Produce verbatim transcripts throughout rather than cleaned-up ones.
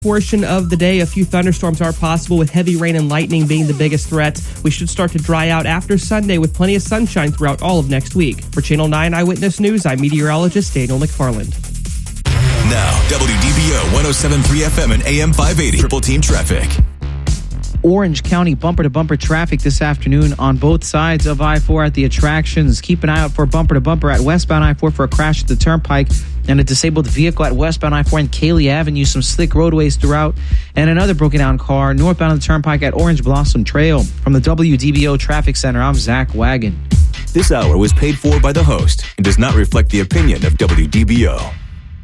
Portion of the day, a few thunderstorms are possible, with heavy rain and lightning being the biggest threats. We should start to dry out after Sunday with plenty of sunshine throughout all of next week. For Channel nine Eyewitness News, I'm meteorologist Daniel McFarland. Now, W D B O one oh seven point three F M and A M five eighty, Triple Team Traffic. Orange County bumper-to-bumper traffic this afternoon on both sides of I four at the attractions. Keep an eye out for bumper-to-bumper at westbound I four for a crash at the Turnpike and a disabled vehicle at westbound I four and Cayley Avenue. Some slick roadways throughout, and another broken-down car northbound the Turnpike at Orange Blossom Trail. From the W D B O Traffic Center, I'm Zach Wagon. This hour was paid for by the host and does not reflect the opinion of W D B O.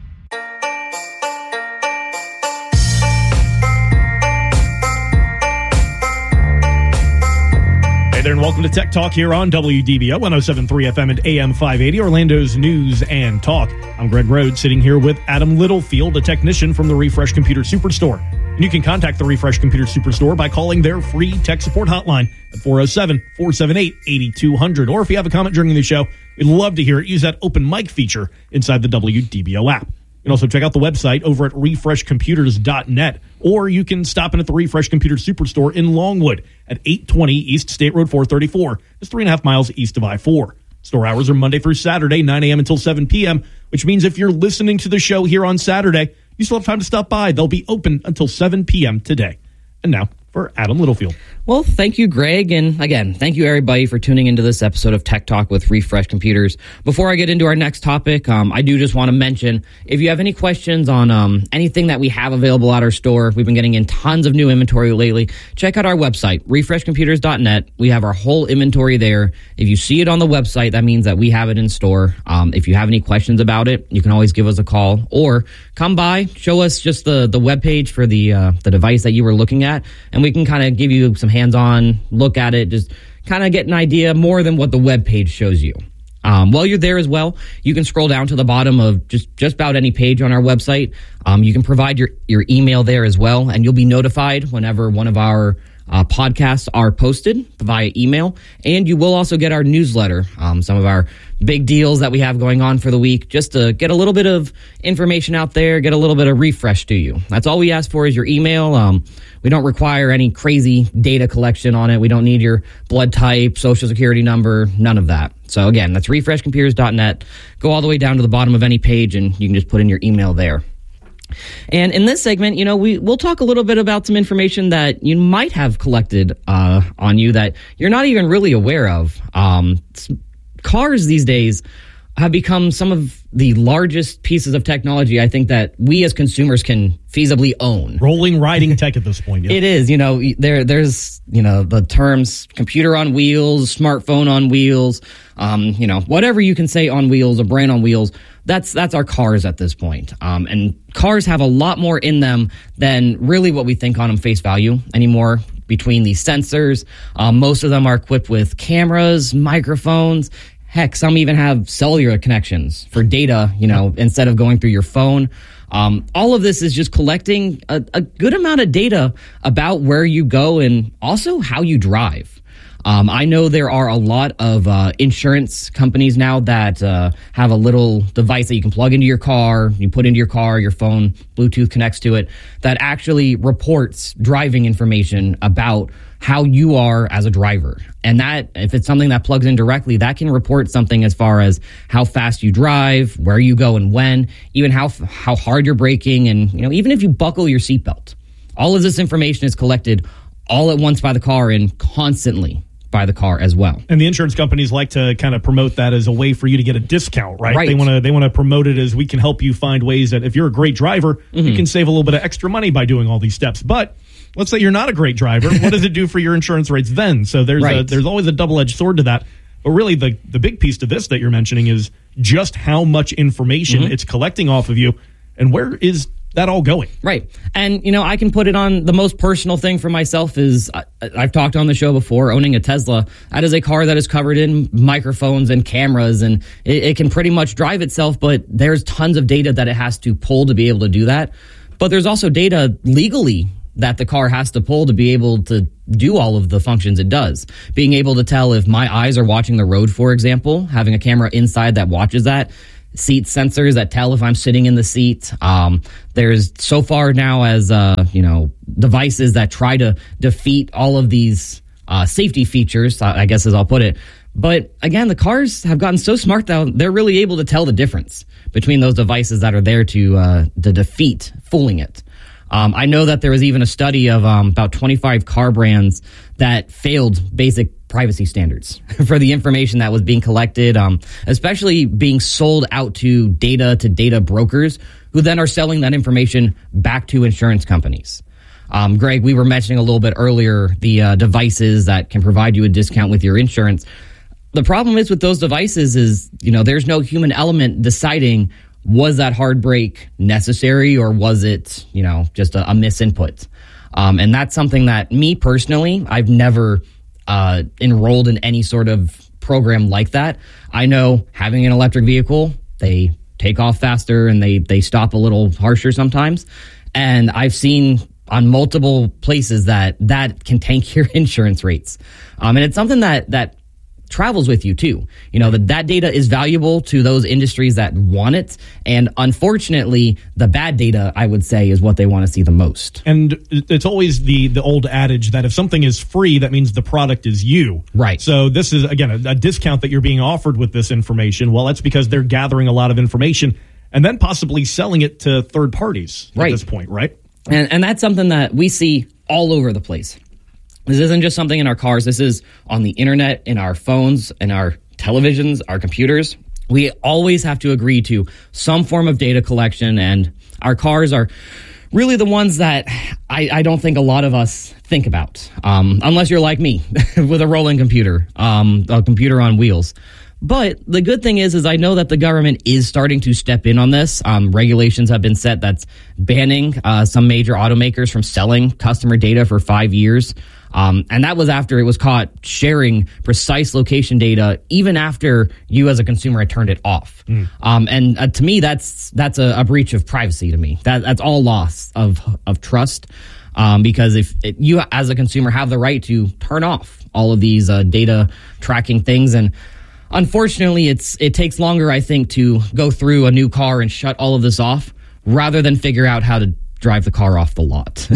Hey there, and welcome to Tech Talk here on W D B O one oh seven point three F M and A M five eighty, Orlando's News and Talk. I'm Greg Rhodes, sitting here with Adam Littlefield, a technician from the Refresh Computer Superstore. And you can contact the Refresh Computer Superstore by calling their free tech support hotline at four oh seven, four seven eight, eight two hundred. Or if you have a comment during the show, we'd love to hear it. Use that open mic feature inside the W D B O app. You can also check out the website over at refresh computers dot net, or you can stop in at the Refresh Computer Superstore in Longwood at eight twenty East State Road four thirty-four. It's three and a half miles east of I four. Store hours are Monday through Saturday, nine a.m. until seven p.m., which means if you're listening to the show here on Saturday, you still have time to stop by. They'll be open until seven p.m. today. And now for Adam Littlefield. Well, thank you, Greg. And again, thank you, everybody, for tuning into this episode of Tech Talk with Refresh Computers. Before I get into our next topic, um, I do just want to mention, if you have any questions on um, anything that we have available at our store, we've been getting in tons of new inventory lately. Check out our website, refresh computers dot net. We have our whole inventory there. If you see it on the website, that means that we have it in store. Um, if you have any questions about it, you can always give us a call or come by, show us just the, the webpage for the, uh, the device that you were looking at, and we can kind of give you some hands-on look at it, just kind of get an idea more than what the web page shows you. Um, while you're there as well, you can scroll down to the bottom of just, just about any page on our website. Um, you can provide your, your email there as well, and you'll be notified whenever one of our uh, podcasts are posted via email. And you will also get our newsletter, um, some of our big deals that we have going on for the week, just to get a little bit of information out there, get a little bit of refresh to you. That's all we ask for is your email. Um, we don't require any crazy data collection on it. We don't need your blood type, social security number, none of that. So again, that's refresh computers dot net. Go all the way down to the bottom of any page and you can just put in your email there. And in this segment, you know, we, we'll talk a little bit about some information that you might have collected uh, on you that you're not even really aware of. Um, cars these days have become some of the largest pieces of technology I think that we as consumers can feasibly own. Rolling riding tech at this point. Yeah. It is, you know, there, there's, you know, the terms computer on wheels, smartphone on wheels, um, you know, whatever you can say on wheels, a brain on wheels. That's, that's our cars at this point. Um, and cars have a lot more in them than really what we think on them face value anymore. Between these sensors, um, most of them are equipped with cameras, microphones. Heck, some even have cellular connections for data, you know, instead of going through your phone. Um, all of this is just collecting a, a good amount of data about where you go and also how you drive. Um, I know there are a lot of uh, insurance companies now that uh, have a little device that you can plug into your car, you put into your car, your phone, Bluetooth connects to it, that actually reports driving information about how you are as a driver. And that, if it's something that plugs in directly, that can report something as far as how fast you drive, where you go and when, even how how hard you're braking, and, you know, even if you buckle your seatbelt. All of this information is collected all at once by the car and constantly by the car as well. And the insurance companies like to kind of promote that as a way for you to get a discount, right? Right. They want to they want to promote it as we can help you find ways that if you're a great driver, mm-hmm. you can save a little bit of extra money by doing all these steps. But let's say you're not a great driver. What does it do for your insurance rates then? So there's right. a, there's always a double-edged sword to that. But really, the, the big piece to this that you're mentioning is just how much information mm-hmm. it's collecting off of you, and where is that all going? Right. And, you know, I can put it on the most personal thing for myself is I, I've talked on the show before, owning a Tesla. That is a car that is covered in microphones and cameras, and it, it can pretty much drive itself, but there's tons of data that it has to pull to be able to do that. But there's also data legally that the car has to pull to be able to do all of the functions it does. Being able to tell if my eyes are watching the road, for example, having a camera inside that watches that, seat sensors that tell if I'm sitting in the seat. Um, there's so far now as, uh, you know, devices that try to defeat all of these uh, safety features, I guess as I'll put it. But again, the cars have gotten so smart that they're really able to tell the difference between those devices that are there to, uh, to defeat fooling it. Um, I know that there was even a study of um, about twenty-five car brands that failed basic privacy standards for the information that was being collected, um, especially being sold out to data to data brokers who then are selling that information back to insurance companies. Um, Greg, we were mentioning a little bit earlier the uh, devices that can provide you a discount with your insurance. The problem is with those devices is, you know, there's no human element deciding, was that hard brake necessary or was it, you know, just a, a misinput? Um, and that's something that me personally, I've never uh, enrolled in any sort of program like that. I know having an electric vehicle, they take off faster and they, they stop a little harsher sometimes. And I've seen on multiple places that that can tank your insurance rates. Um, and it's something that, that travels with you too. You know, that that data is valuable to those industries that want it. And unfortunately, the bad data, I would say, is what they want to see the most. And it's always the, the old adage that if something is free, that means the product is you. Right. So this is, again, a, a discount that you're being offered with this information. Well, that's because they're gathering a lot of information and then possibly selling it to third parties at right. this point, right? And, and that's something that we see all over the place. This isn't just something in our cars. This is on the internet, in our phones, in our televisions, our computers. We always have to agree to some form of data collection, and our cars are really the ones that I, I don't think a lot of us think about, um, unless you're like me with a rolling computer, um, a computer on wheels. But the good thing is, is I know that the government is starting to step in on this. Um, regulations have been set that's banning uh, some major automakers from selling customer data for five years. Um, and that was after it was caught sharing precise location data, even after you as a consumer had turned it off. Mm. Um, and uh, to me, that's that's a, a breach of privacy to me. That that's all loss of of trust. Um, because if it, you as a consumer have the right to turn off all of these uh, data tracking things, and unfortunately, it's it takes longer, I think, to go through a new car and shut all of this off rather than figure out how to drive the car off the lot.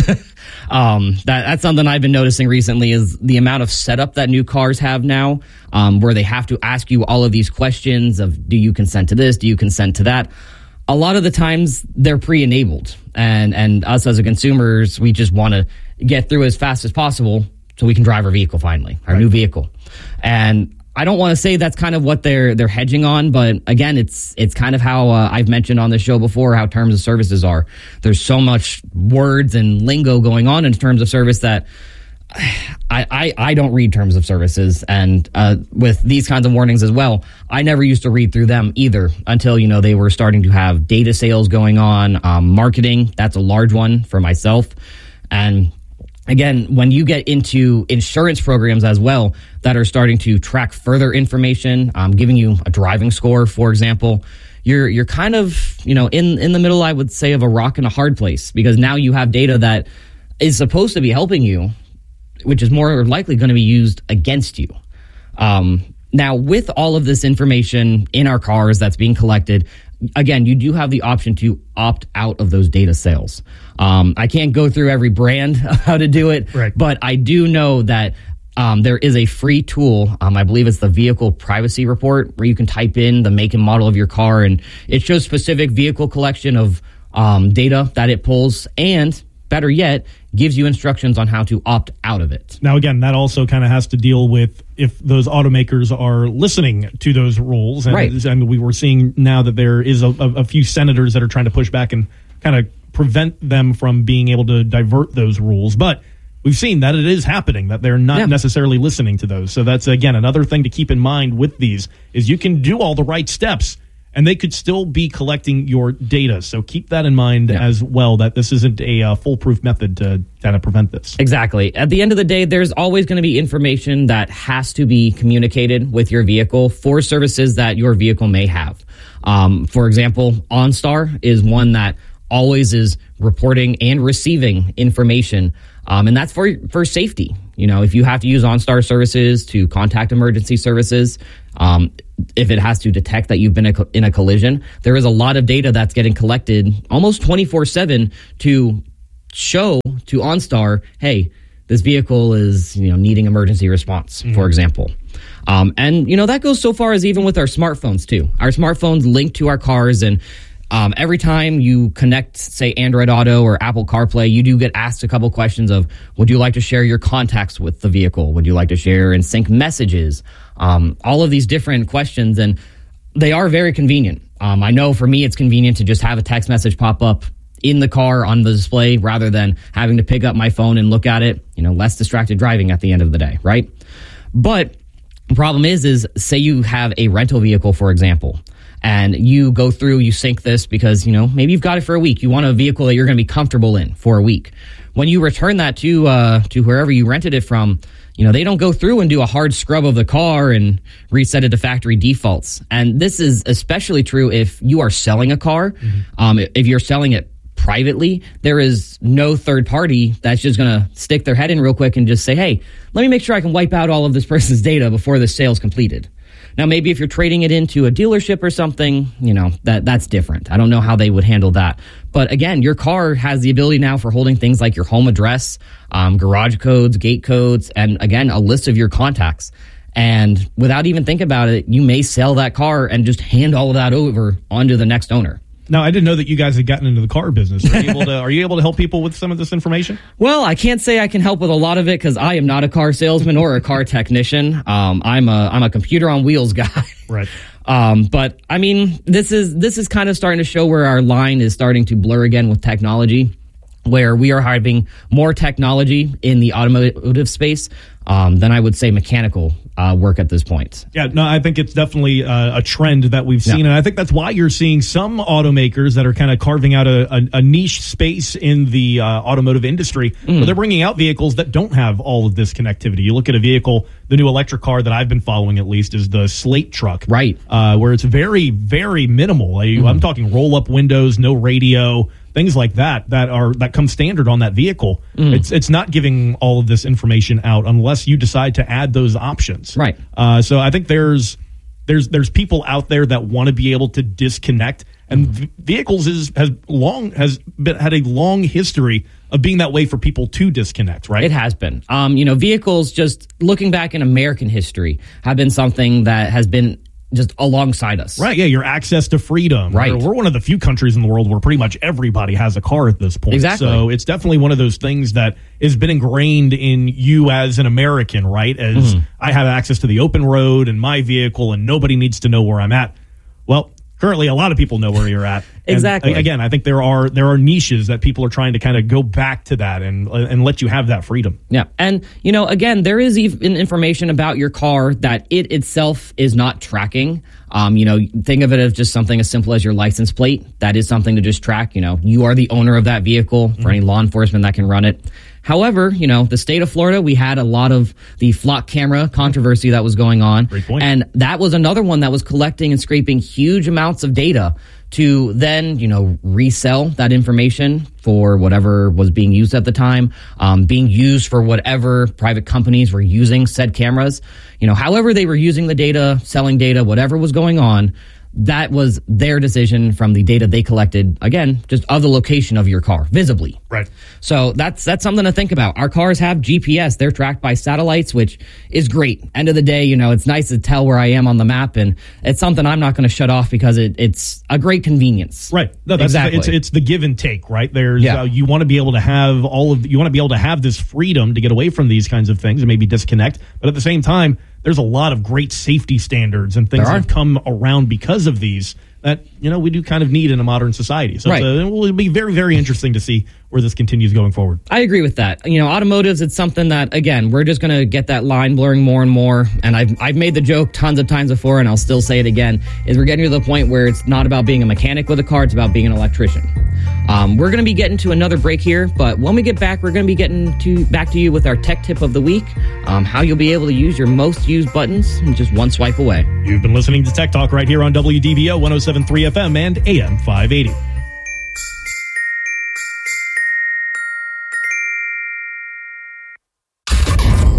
um, that, that's something I've been noticing recently is the amount of setup that new cars have now, um, where they have to ask you all of these questions of, do you consent to this? Do you consent to that? A lot of the times they're pre-enabled, and, and us as a consumers, we just want to get through as fast as possible so we can drive our vehicle finally, our right. new vehicle. And I don't want to say that's kind of what they're they're hedging on, but again, it's it's kind of how uh, I've mentioned on the show before how terms of services are. There's so much words and lingo going on in terms of service that I I, I don't read terms of services, and uh, with these kinds of warnings as well, I never used to read through them either until you know they were starting to have data sales going on, um, marketing. That's a large one for myself, and again, when you get into insurance programs as well that are starting to track further information, um, giving you a driving score, for example, you're you're kind of, you know, in, in the middle, I would say, of a rock and a hard place, because now you have data that is supposed to be helping you, which is more likely going to be used against you. Um, now, with all of this information in our cars that's being collected, again, you do have the option to opt out of those data sales. Um, I can't go through every brand of how to do it, right. but I do know that um, there is a free tool. Um, I believe it's the Vehicle Privacy Report, where you can type in the make and model of your car, and it shows specific vehicle collection of um, data that it pulls, and better yet, gives you instructions on how to opt out of it. Now, again, that also kind of has to deal with if those automakers are listening to those rules. And, right. and we were seeing now that there is a, a, a few senators that are trying to push back and kind of prevent them from being able to divert those rules. But we've seen that it is happening, that they're not yeah. necessarily listening to those. So that's, again, another thing to keep in mind with these is you can do all the right steps, and they could still be collecting your data. So keep that in mind yeah. as well, that this isn't a uh, foolproof method to kind of prevent this. Exactly. At the end of the day, there's always going to be information that has to be communicated with your vehicle for services that your vehicle may have. Um, for example, OnStar is one that always is reporting and receiving information. Um, and that's for, for safety. You know, if you have to use OnStar services to contact emergency services, um, if it has to detect that you've been a, in a collision, there is a lot of data that's getting collected almost twenty-four seven to show to OnStar, hey, this vehicle is, you know, needing emergency response, mm-hmm. for example. Um, and, you know, that goes so far as even with our smartphones, too. Our smartphones link to our cars, and um, every time you connect, say, Android Auto or Apple CarPlay, you do get asked a couple questions of, would you like to share your contacts with the vehicle? Would you like to share and sync messages? Um, all of these different questions, and they are very convenient. Um, I know for me, it's convenient to just have a text message pop up in the car on the display rather than having to pick up my phone and look at it. You know, less distracted driving at the end of the day, right? But the problem is, is say you have a rental vehicle, for example, and you go through, you sync this because, you know, maybe you've got it for a week. You want a vehicle that you're going to be comfortable in for a week. When you return that to uh, to wherever you rented it from, you know, they don't go through and do a hard scrub of the car and reset it to factory defaults. And this is especially true if you are selling a car. Mm-hmm. Um, if you're selling it privately, there is no third party that's just going to stick their head in real quick and just say, hey, let me make sure I can wipe out all of this person's data before the sale's completed. Now, maybe if you're trading it into a dealership or something, you know, that that's different. I don't know how they would handle that. But again, your car has the ability now for holding things like your home address, um, garage codes, gate codes, and again, a list of your contacts. And without even thinking about it, you may sell that car and just hand all of that over onto the next owner. Now, I didn't know that you guys had gotten into the car business. Are you able to, are you able to help people with some of this information? Well, I can't say I can help with a lot of it because I am not a car salesman or a car technician. Um, I'm a I'm a computer on wheels guy. Right. Um, but I mean, this is this is kind of starting to show where our line is starting to blur again with technology, where we are having more technology in the automotive space um, than I would say mechanical uh, work at this point. Yeah, no, I think it's definitely uh, a trend that we've seen. Yeah. And I think that's why you're seeing some automakers that are kind of carving out a, a, a niche space in the uh, automotive industry. Mm. Where they're bringing out vehicles that don't have all of this connectivity. You look at a vehicle, the new electric car that I've been following at least is the Slate truck. Right. Uh, where it's very, very minimal. I, mm. I'm talking roll-up windows, no radio, things like that that are that come standard on that vehicle. Mm. It's it's not giving all of this information out unless you decide to add those options. Right. Uh, so I think there's there's there's people out there that want to be able to disconnect, and v- vehicles is has long has been had a long history of being that way for people to disconnect. Right. It has been. Um, you know, vehicles, just looking back in American history, have been something that has been just alongside us. Right, yeah, your access to freedom. Right. We're, we're one of the few countries in the world where pretty much everybody has a car at this point. Exactly. So it's definitely one of those things that has been ingrained in you as an American, right? As mm-hmm. I have access to the open road and my vehicle and nobody needs to know where I'm at. Well, currently a lot of people know where you're at. Exactly. And again, I think there are there are niches that people are trying to kind of go back to that and and let you have that freedom. Yeah. And, you know, again, there is even information about your car that it itself is not tracking. Um, you know, think of it as just something as simple as your license plate. That is something to just track. You know, you are the owner of that vehicle for mm-hmm. any law enforcement that can run it. However, you know, the state of Florida, we had a lot of the flock camera controversy that was going on. Great point. And that was another one that was collecting and scraping huge amounts of data to then, you know, resell that information for whatever was being used at the time, um, being used for whatever private companies were using said cameras. You know, however they were using the data, selling data, whatever was going on, that was their decision from the data they collected, again, just of the location of your car, visibly. Right. So that's that's something to think about. Our cars have G P S. They're tracked by satellites, which is great. End of the day, you know, it's nice to tell where I am on the map, and it's something I'm not going to shut off because it, it's a great convenience. Right. No, that's exactly. It's, it's the give and take, right? There's yeah. uh, you want to be able to have all of you want to be able to have this freedom to get away from these kinds of things and maybe disconnect, but at the same time, there's a lot of great safety standards and things that have come around because of these that, you know, we do kind of need in a modern society. So right. it's a, it will be very, very interesting to see where this continues going forward. I agree with that. You know, automotives, it's something that, again, we're just going to get that line blurring more and more. And I've, I've made the joke tons of times before, and I'll still say it again, is we're getting to the point where it's not about being a mechanic with a car, it's about being an electrician. Um, we're going to be getting to another break here, but when we get back, we're going to be getting to back to you with our tech tip of the week, um, how you'll be able to use your most used buttons just one swipe away. You've been listening to Tech Talk right here on W D B O one oh seven point three F M and A M five eighty.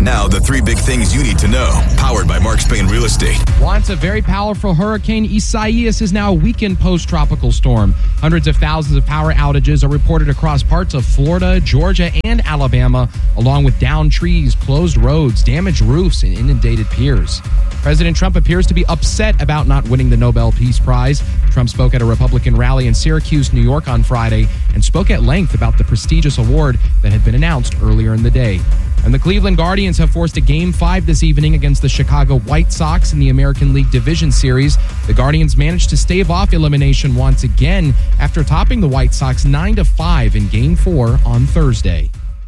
Now, the three big things you need to know, powered by Mark Spain Real Estate. Once a very powerful hurricane, Isaias is now a weakened post-tropical storm. Hundreds of thousands of power outages are reported across parts of Florida, Georgia, and Alabama, along with downed trees, closed roads, damaged roofs, and inundated piers. President Trump appears to be upset about not winning the Nobel Peace Prize. Trump spoke at a Republican rally in Syracuse, New York on Friday and spoke at length about the prestigious award that had been announced earlier in the day. And the Cleveland Guardians have forced a Game five this evening against the Chicago White Sox in the American League Division Series. The Guardians managed to stave off elimination once again after topping the White Sox nine to five in Game four on Thursday.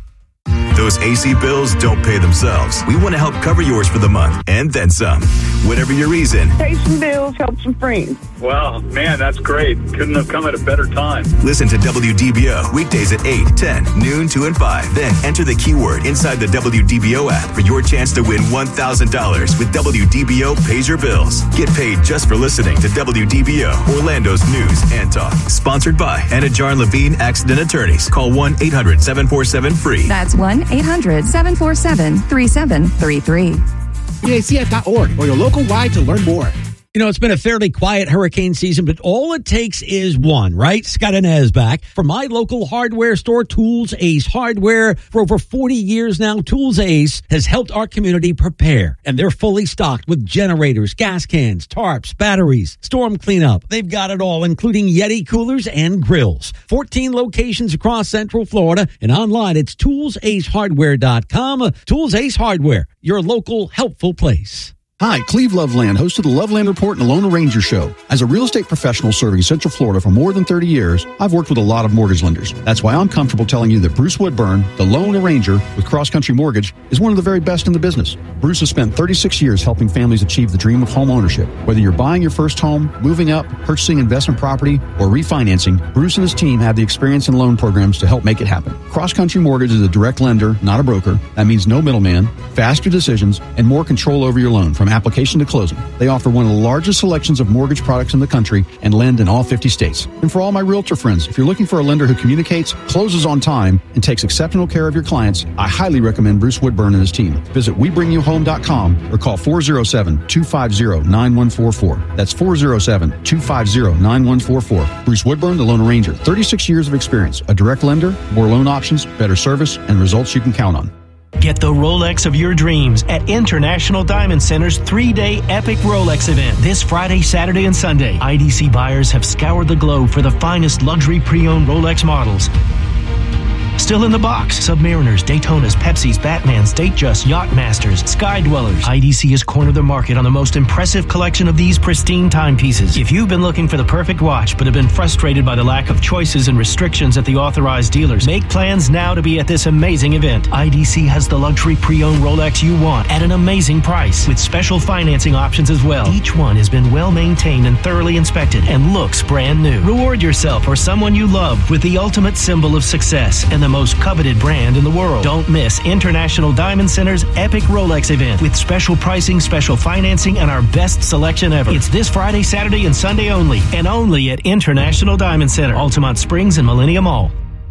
Those A C bills don't pay themselves. We want to help cover yours for the month and then some. Whatever your reason. Pay some bills, help some friends. Wow, man, that's great. Couldn't have come at a better time. Listen to W D B O weekdays at eight, ten, noon, two, and five. Then enter the keyword inside the W D B O app for your chance to win one thousand dollars with W D B O Pays Your Bills. Get paid just for listening to W D B O, Orlando's news and talk. Sponsored by Anajar and Levine Accident Attorneys. Call one eight hundred seven four seven free. That's one eight hundred seven four seven three seven three three. V A C F dot org or your local Y to learn more. You know, it's been a fairly quiet hurricane season, but all it takes is one, right? Scott Inez back from my local hardware store, Tools Ace Hardware. For over forty years now, Tools Ace has helped our community prepare, and they're fully stocked with generators, gas cans, tarps, batteries, storm cleanup. They've got it all, including Yeti coolers and grills. fourteen locations across Central Florida, and online it's tools ace hardware dot com. Tools Ace Hardware, your local helpful place. Hi, Cleve Loveland, host of the Loveland Report and the Lone Ranger Show. As a real estate professional serving Central Florida for more than thirty years, I've worked with a lot of mortgage lenders. That's why I'm comfortable telling you that Bruce Woodburn, the Lone Ranger with Cross Country Mortgage, is one of the very best in the business. Bruce has spent thirty-six years helping families achieve the dream of home ownership. Whether you're buying your first home, moving up, purchasing investment property, or refinancing, Bruce and his team have the experience and loan programs to help make it happen. Cross Country Mortgage is a direct lender, not a broker. That means no middleman, faster decisions, and more control over your loan from application to closing. They offer one of the largest selections of mortgage products in the country and lend in all fifty states. And for all my realtor friends, if you're looking for a lender who communicates, closes on time, and takes exceptional care of your clients, I highly recommend Bruce Woodburn and his team. Visit we bring you home dot com or call four oh seven, two five oh, nine one four four. That's four oh seven, two five oh, nine one four four. Bruce Woodburn, the Lone Ranger. thirty-six years of experience. A direct lender, more loan options, better service, and results you can count on. Get the Rolex of your dreams at International Diamond Center's three-day Epic Rolex event. This Friday, Saturday, and Sunday, I D C buyers have scoured the globe for the finest luxury pre-owned Rolex models. Still in the box, Submariners, Daytonas, Pepsis, Batmans, Datejust, Yachtmasters, Sky Dwellers. I D C has cornered the market on the most impressive collection of these pristine timepieces. If you've been looking for the perfect watch but have been frustrated by the lack of choices and restrictions at the authorized dealers, make plans now to be at this amazing event. I D C has the luxury pre-owned Rolex you want at an amazing price with special financing options as well. Each one has been well maintained and thoroughly inspected and looks brand new. Reward yourself or someone you love with the ultimate symbol of success and the most coveted brand in the world. Don't miss International Diamond Center's Epic Rolex event with special pricing, special financing, and our best selection ever. It's this Friday, Saturday, and Sunday only, and only at International Diamond Center, Altamont Springs and Millennium Mall.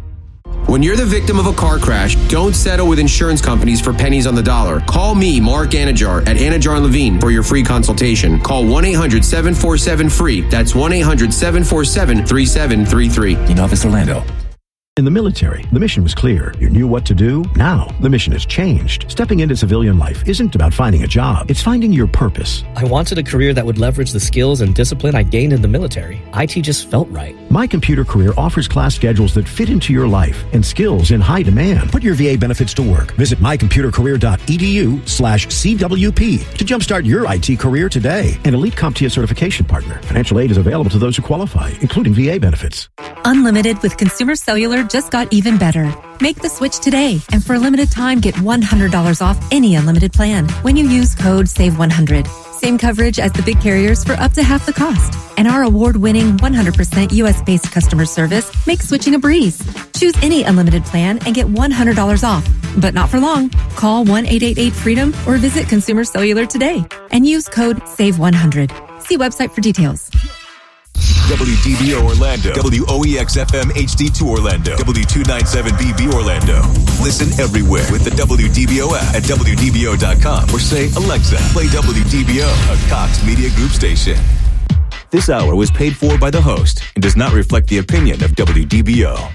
When you're the victim of a car crash, don't settle with insurance companies for pennies on the dollar. Call me, Mark Anajar, at Anajar and Levine for your free consultation. Call one eight hundred seven four seven free. That's one eight hundred seven four seven three seven three three. In Office Orlando. In the military, the mission was clear. You knew what to do. Now, the mission has changed. Stepping into civilian life isn't about finding a job. It's finding your purpose. I wanted a career that would leverage the skills and discipline I gained in the military. I T just felt right. My Computer Career offers class schedules that fit into your life and skills in high demand. Put your V A benefits to work. Visit my computer career dot e d u slash C W P to jumpstart your I T career today. An Elite CompTIA certification partner. Financial aid is available to those who qualify, including V A benefits. Unlimited with Consumer Cellular just got even better. Make the switch today, and for a limited time, get one hundred dollars off any unlimited plan when you use code save one hundred. Same coverage as the big carriers for up to half the cost. And our award-winning one hundred percent U S-based customer service makes switching a breeze. Choose any unlimited plan and get one hundred dollars off. But not for long. Call one eight eight eight freedom or visit Consumer Cellular today and use code save one hundred. See website for details. W D B O Orlando, W O E X F M H D two Orlando, W two ninety-seven B B Orlando. Listen everywhere with the W D B O app at W D B O dot com or say, Alexa, play W D B O, a Cox Media Group station. This hour was paid for by the host and does not reflect the opinion of W D B O.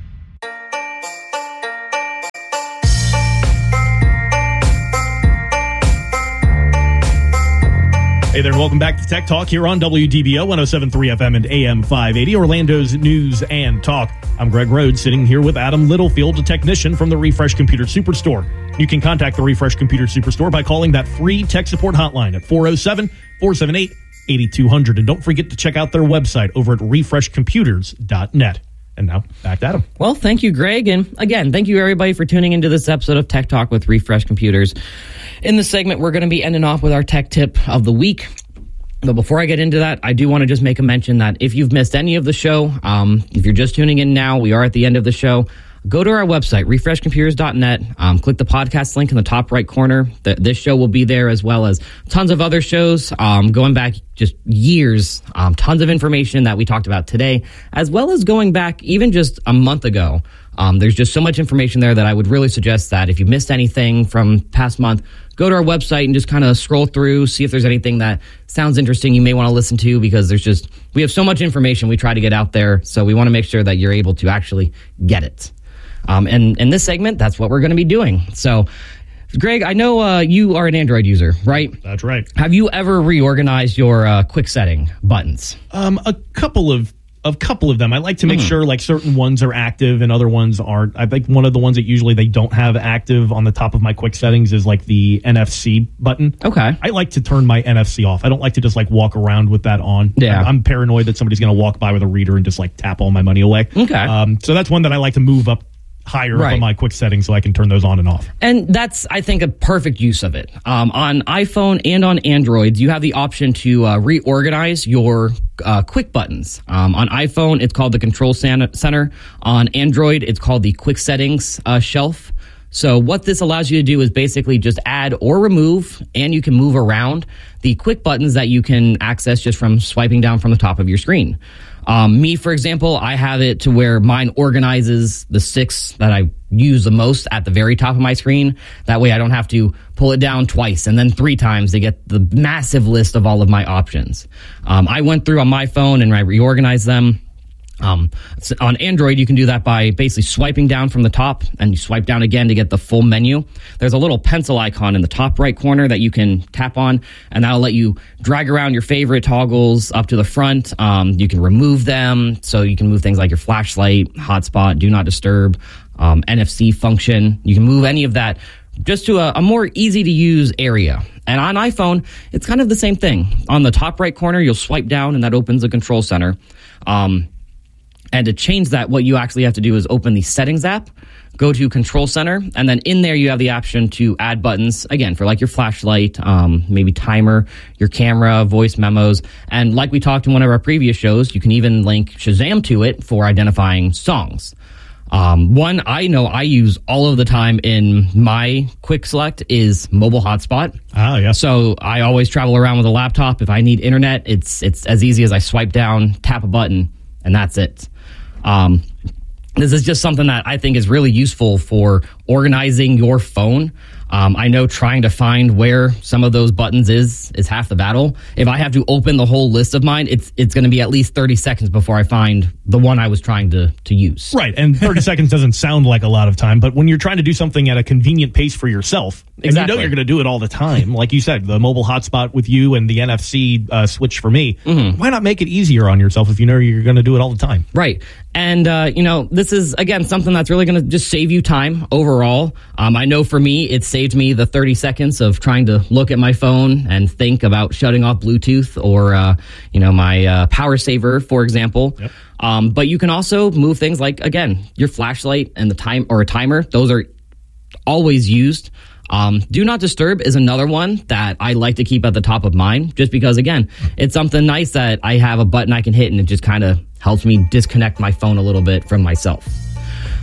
Hey there, and welcome back to Tech Talk here on W D B O one oh seven point three F M and A M five eighty, Orlando's News and Talk. I'm Greg Rhodes, sitting here with Adam Littlefield, a technician from the Refresh Computer Superstore. You can contact the Refresh Computer Superstore by calling that free tech support hotline at four oh seven, four seven eight, eight two zero zero. And don't forget to check out their website over at refresh computers dot net. And now, back to Adam. Well, thank you, Greg. And again, thank you, everybody, for tuning into this episode of Tech Talk with Refresh Computers. In this segment, we're going to be ending off with our tech tip of the week. But before I get into that, I do want to just make a mention that if you've missed any of the show, um, if you're just tuning in now, we are at the end of the show. Go to our website, refresh computers dot net. Um, click the podcast link in the top right corner. The, this show will be there, as well as tons of other shows um, going back just years. Um, tons of information that we talked about today, as well as going back even just a month ago. Um, there's just so much information there that I would really suggest that if you missed anything from past month, go to our website and just kind of scroll through, see if there's anything that sounds interesting you may want to listen to, because there's just, we have so much information we try to get out there. So we want to make sure that you're able to actually get it. Um, and in this segment, that's what we're going to be doing. So, Greg, I know uh, you are an Android user, right? That's right. Have you ever reorganized your uh, quick setting buttons? Um, a couple of a couple of them. I like to make mm. sure like certain ones are active and other ones aren't. I think one of the ones that usually they don't have active on the top of my quick settings is like the N F C button. Okay. I like to turn my N F C off. I don't like to just like walk around with that on. Yeah. I'm, I'm paranoid that somebody's going to walk by with a reader and just like tap all my money away. Okay. Um, so that's one that I like to move up higher right. up on my quick settings so I can turn those on and off. And that's, I think, a perfect use of it. Um, on iPhone and on Androids, you have the option to uh, reorganize your uh, quick buttons. Um, on iPhone, it's called the Control Center. On Android, it's called the Quick Settings uh, shelf. So what this allows you to do is basically just add or remove, and you can move around the quick buttons that you can access just from swiping down from the top of your screen. Um, me, for example, I have it to where mine organizes the six that I use the most at the very top of my screen. That way I don't have to pull it down twice and then three times to get the massive list of all of my options. Um, I went through on my phone and I reorganized them. Um, on Android, you can do that by basically swiping down from the top, and you swipe down again to get the full menu. There's a little pencil icon in the top right corner that you can tap on, and that'll let you drag around your favorite toggles up to the front. Um, you can remove them, so you can move things like your flashlight, hotspot, do not disturb, um, N F C function. You can move any of that just to a, a more easy to use area. And on iPhone, it's kind of the same thing. On the top right corner, you'll swipe down, and that opens the Control Center. Um, And to change that, what you actually have to do is open the Settings app, go to Control Center, and then in there you have the option to add buttons, again, for like your flashlight, um, maybe timer, your camera, voice memos. And like we talked in one of our previous shows, you can even link Shazam to it for identifying songs. Um, one I know I use all of the time in my quick select is mobile hotspot. Ah, yeah. So I always travel around with a laptop. If I need internet, it's it's as easy as I swipe down, tap a button, and that's it. Um, this is just something that I think is really useful for organizing your phone. Um, I know trying to find where some of those buttons is is half the battle. If I have to open the whole list of mine, it's it's going to be at least thirty seconds before I find the one I was trying to to use. Right, and thirty seconds doesn't sound like a lot of time, but when you're trying to do something at a convenient pace for yourself, and exactly. you know you're going to do it all the time, like you said, the mobile hotspot with you and the N F C uh, switch for me, mm-hmm. why not make it easier on yourself if you know you're going to do it all the time? Right. And, uh, you know, this is, again, something that's really going to just save you time overall. Um, I know for me, it saved me the thirty seconds of trying to look at my phone and think about shutting off Bluetooth or, uh, you know, my uh, power saver, for example. Yep. Um, but you can also move things like, again, your flashlight and the time or a timer. Those are always used. Um, do not disturb is another one that I like to keep at the top of mine, just because, again, it's something nice that I have a button I can hit and it just kind of helps me disconnect my phone a little bit from myself.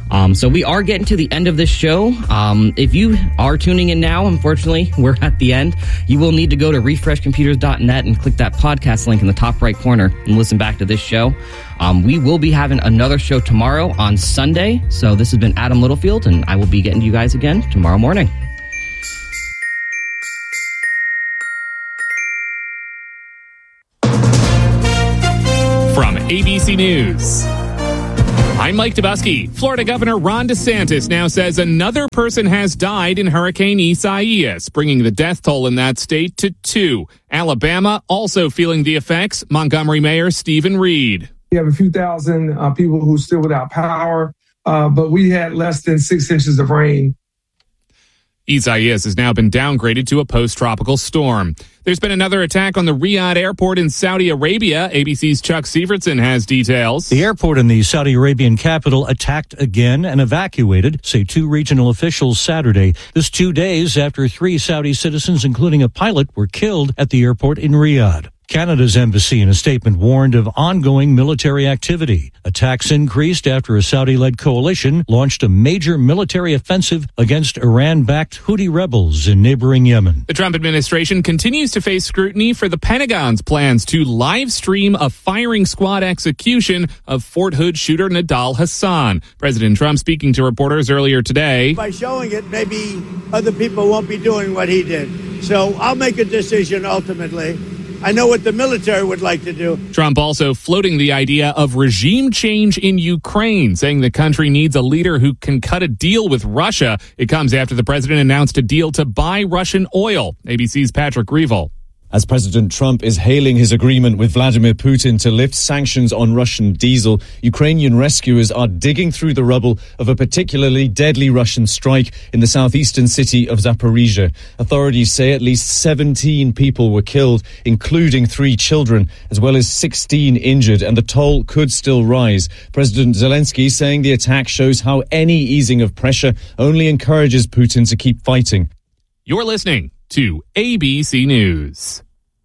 Um, so we are getting to the end of this show. Um, if you are tuning in now, unfortunately, we're at the end. You will need to go to refresh computers dot net and click that podcast link in the top right corner and listen back to this show. Um, we will be having another show tomorrow on Sunday. So this has been Adam Littlefield, and I will be getting to you guys again tomorrow morning. From A B C News, I'm Mike Dubusky. Florida Governor Ron DeSantis now says another person has died in Hurricane Isaias, bringing the death toll in that state to two. Alabama also feeling the effects. Montgomery Mayor Stephen Reed. We have a few thousand uh, people who are still without power, uh, but we had less than six inches of rain. Isaias has now been downgraded to a post-tropical storm. There's been another attack on the Riyadh airport in Saudi Arabia. A B C's Chuck Sievertson has details. The airport in the Saudi Arabian capital attacked again and evacuated, say two regional officials Saturday. This two days after three Saudi citizens, including a pilot, were killed at the airport in Riyadh. Canada's embassy in a statement warned of ongoing military activity. Attacks increased after a Saudi-led coalition launched a major military offensive against Iran-backed Houthi rebels in neighboring Yemen. The Trump administration continues to face scrutiny for the Pentagon's plans to live stream a firing squad execution of Fort Hood shooter Nidal Hassan. President Trump speaking to reporters earlier today. By showing it, maybe other people won't be doing what he did. So I'll make a decision ultimately. I know what the military would like to do. Trump also floating the idea of regime change in Ukraine, saying the country needs a leader who can cut a deal with Russia. It comes after the president announced a deal to buy Russian oil. A B C's Patrick Revel. As President Trump is hailing his agreement with Vladimir Putin to lift sanctions on Russian diesel, Ukrainian rescuers are digging through the rubble of a particularly deadly Russian strike in the southeastern city of Zaporizhia. Authorities say at least seventeen people were killed, including three children, as well as sixteen injured, and the toll could still rise. President Zelensky saying the attack shows how any easing of pressure only encourages Putin to keep fighting. You're listening to A B C News.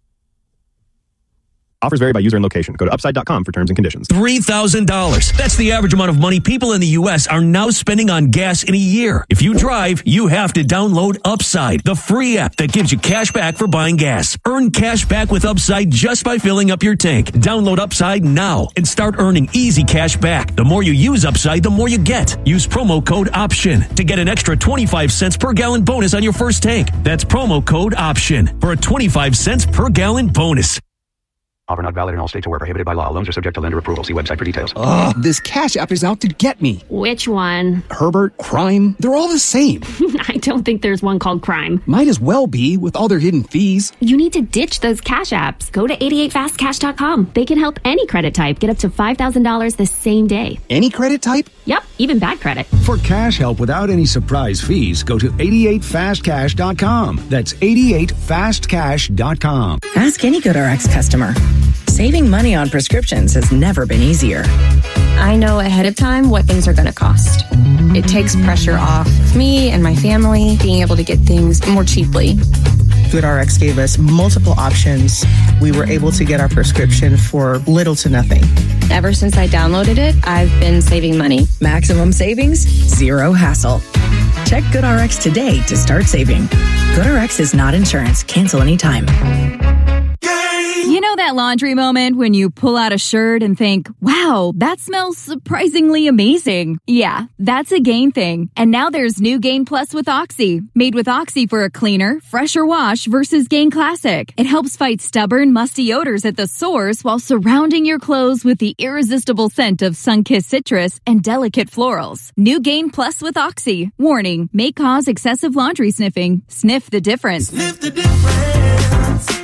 Offers vary by user and location. Go to upside dot com for terms and conditions. three thousand dollars. That's the average amount of money people in the U S are now spending on gas in a year. If you drive, you have to download Upside, the free app that gives you cash back for buying gas. Earn cash back with Upside just by filling up your tank. Download Upside now and start earning easy cash back. The more you use Upside, the more you get. Use promo code OPTION to get an extra twenty-five cents per gallon bonus on your first tank. That's promo code OPTION for a twenty-five cents per gallon bonus. Offer not valid in all states or where prohibited by law. Loans are subject to lender approval. See website for details. Ugh, this Cash App is out to get me. Which one? Herbert, Crime, they're all the same. I don't think there's one called Crime. Might as well be with all their hidden fees. You need to ditch those Cash Apps. Go to eighty-eight fast cash dot com. They can help any credit type get up to five thousand dollars the same day. Any credit type? Yep, even bad credit. For cash help without any surprise fees, go to eighty-eight fast cash dot com. That's eighty-eight fast cash dot com. Ask any GoodRx customer. Saving money on prescriptions has never been easier. I know ahead of time what things are going to cost. It takes pressure off me and my family being able to get things more cheaply. GoodRx gave us multiple options. We were able to get our prescription for little to nothing. Ever since I downloaded it, I've been saving money. Maximum savings, zero hassle. Check GoodRx today to start saving. GoodRx is not insurance. Cancel anytime. You know that laundry moment when you pull out a shirt and think, wow, that smells surprisingly amazing. Yeah, that's a Gain thing. And now there's new Gain Plus with Oxy. Made with Oxy for a cleaner, fresher wash versus Gain Classic. It helps fight stubborn, musty odors at the source while surrounding your clothes with the irresistible scent of sun-kissed citrus and delicate florals. New Gain Plus with Oxy. Warning, may cause excessive laundry sniffing. Sniff the difference. Sniff the difference.